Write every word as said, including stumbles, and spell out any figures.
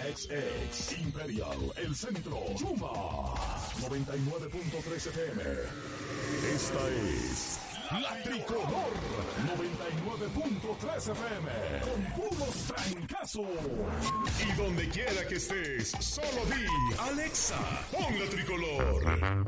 X X, Imperial, El Centro, Chuma, noventa y nueve punto tres F M. Esta es La Tricolor, noventa y nueve punto tres F M, con puros trancazos. Y donde quiera que estés, solo di, Alexa, pon La Tricolor.